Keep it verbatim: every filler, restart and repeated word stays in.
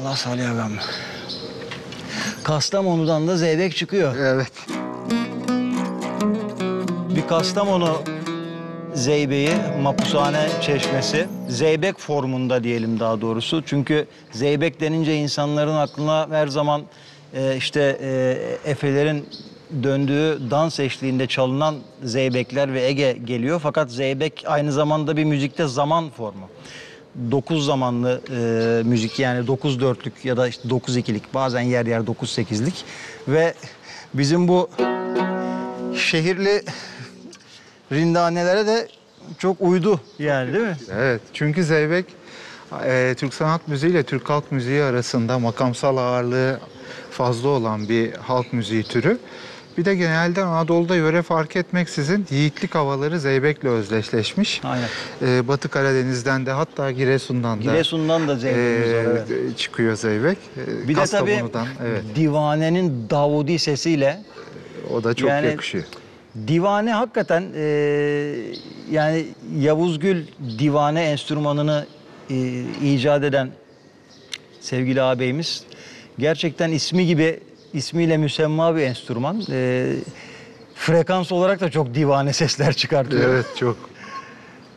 Eyvallah Salih ağam. Kastamonu'dan da zeybek çıkıyor. Evet. Bir Kastamonu zeybeği, Mapushane Çeşmesi. Zeybek formunda diyelim daha doğrusu. Çünkü zeybek denince insanların aklına her zaman e, işte e, efelerin döndüğü dans eşliğinde çalınan zeybekler ve Ege geliyor. Fakat zeybek aynı zamanda bir müzikte zaman formu. Dokuz zamanlı e, müzik, yani dokuz dörtlük ya da işte dokuz ikilik, bazen yer yer dokuz sekizlik ve bizim bu şehirli rindanelere de çok uydu yani, değil mi? Evet. Çünkü zeybek e, Türk sanat müziği ile Türk halk müziği arasında makamsal ağırlığı fazla olan bir halk müziği türü. Bir de genelde Anadolu'da yöre fark etmeksizin yiğitlik havaları zeybekle özdeşleşmiş. Aynen. Ee, Batı Karadeniz'den de, hatta Giresun'dan da Giresun'dan da zeybekimiz var, evet. e, çıkıyor zeybek. Ee, Bir de tabii Kastamonu'dan, evet. Divane'nin Davudi sesiyle. O da çok Yani yakışıyor. Divane hakikaten e, yani Yavuz Gül divane enstrümanını e, icat eden sevgili ağabeyimiz gerçekten ismi gibi, ismiyle müsemma bir enstrüman. E, frekans olarak da çok divane sesler çıkartıyor. Evet, çok.